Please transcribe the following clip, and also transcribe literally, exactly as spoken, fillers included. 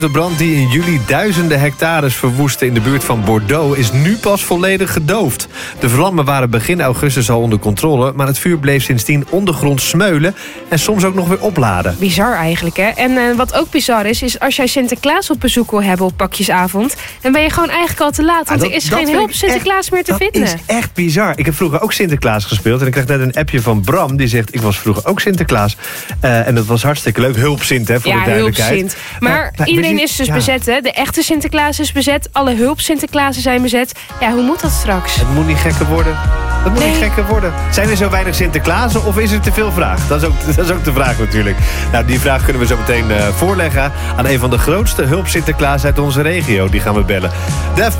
De brand die in juli duizenden hectares verwoestte in de buurt van Bordeaux is nu pas volledig gedoofd. De vlammen waren begin augustus al onder controle, maar het vuur bleef sindsdien ondergronds smeulen en soms ook nog weer opladen. Bizar eigenlijk, hè? En uh, wat ook bizar is, is als jij Sinterklaas op bezoek wil hebben op pakjesavond, dan ben je gewoon eigenlijk al te laat, want Ja, dat, er is geen hulp Sinterklaas echt, meer te dat vinden. Dat is echt bizar. Ik heb vroeger ook Sinterklaas gespeeld en ik kreeg net een appje van Bram die zegt, ik was vroeger ook Sinterklaas. Uh, en dat was hartstikke leuk. Hulp Sint, hè, voor ja, de duidelijkheid. Hulp Sint. Maar, maar, maar iedereen is dus ja. bezet, hè? De echte Sinterklaas is bezet, alle hulp Sinterklaasen zijn bezet. Ja, hoe moet dat straks? Het moet niet gekker worden. Het moet Nee. niet gekker worden. Zijn er zo weinig Sinterklaasen of is er te veel vraag? Dat is ook, dat is ook de vraag natuurlijk. Nou, die vraag kunnen we zo meteen uh, voorleggen aan een van de grootste hulp Sinterklaas uit onze regio. Die gaan we bellen. Def